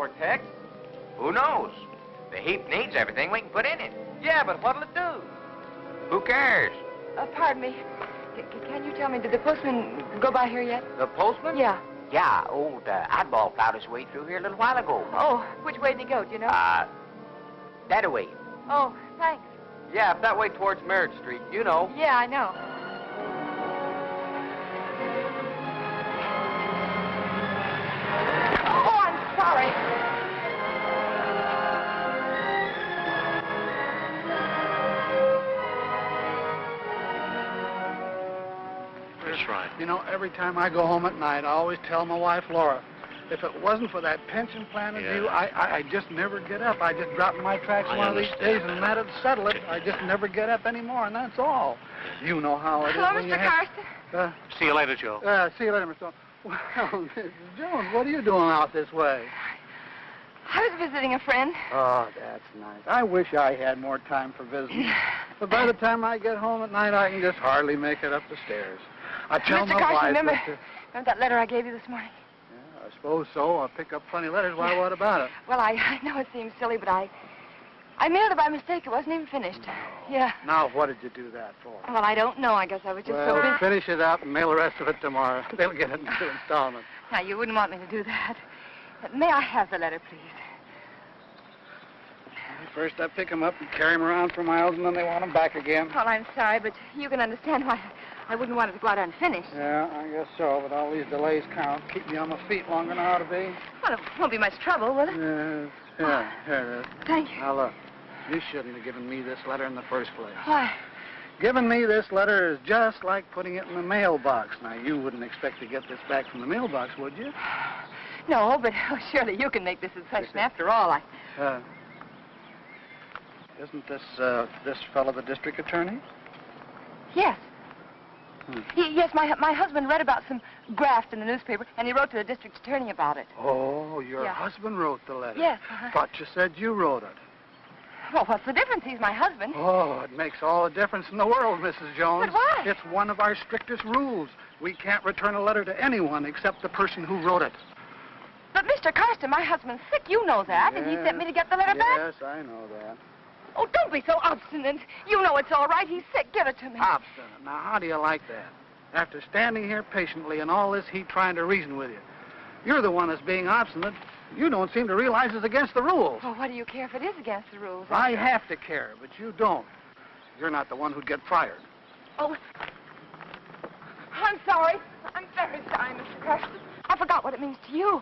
vortex. Who knows? The heap needs everything we can put in it. Yeah, but what'll it do? Who cares? Pardon me. Can you tell me, did the postman go by here yet? The postman? Yeah. Yeah, old Oddball plowed his way through here a little while ago. Oh, which way did he go, do you know? That way. Oh, thanks. Yeah, up that way towards Merritt Street. You know. Yeah, I know. Oh, I'm sorry. That's right. You know, every time I go home at night, I always tell my wife, Laura, if it wasn't for that pension plan of you, I just never get up. I just drop in my tracks one of these days, and that'd settle it. I just never get up anymore, and that's all. You know how it is. Hello, when Mr. Carson. See you later, Joe. See you later, Mr. Well, Mrs. Jones, what are you doing out this way? I was visiting a friend. Oh, that's nice. I wish I had more time for visiting. But by the time I get home at night, I can just hardly make it up the stairs. I tell Mr. my Carson, wife remember that, that letter I gave you this morning? Yeah, I suppose so. I'll pick up plenty of letters. Why, what about it? Well, I know it seems silly, but I mailed it by mistake. It wasn't even finished. Yeah. Now, what did you do that for? Well, I don't know. I guess I was just so Well, busy. finish it up and mail the rest of it tomorrow. They'll get it in 2 installments. Now, you wouldn't want me to do that. May I have the letter, please? First, I pick them up and carry them around for miles, and then they want them back again. Well, I'm sorry, but you can understand why I wouldn't want it to go out unfinished. Yeah, I guess so, but all these delays count. Keep me on my feet longer than I ought to be. Well, it won't be much trouble, will it? Yeah, here it is. Thank you. Now, look, you shouldn't have given me this letter in the first place. Why? Giving me this letter is just like putting it in the mailbox. Now, you wouldn't expect to get this back from the mailbox, would you? No, but surely you can make this a session. After all, Isn't this fellow the district attorney? Yes. Yes, my husband read about some graft in the newspaper, and he wrote to the district attorney about it. Oh, your Yeah. husband wrote the letter? Yes. Thought you said you wrote it. Well, what's the difference? He's my husband. Oh, it makes all the difference in the world, Mrs. Jones. But why? It's one of our strictest rules. We can't return a letter to anyone except the person who wrote it. But, Mr. Carson, my husband's sick. You know that, and he sent me to get the letter back. Yes, I know that. Oh, don't be so obstinate. You know it's all right. He's sick. Give it to me. Obstinate. Now, how do you like that? After standing here patiently in all this heat trying to reason with you, you're the one that's being obstinate. You don't seem to realize it's against the rules. Well, what do you care if it is against the rules? I have to care, but you don't. You're not the one who'd get fired. Oh, I'm sorry. I'm very sorry, Mr. Carson. I forgot what it means to you.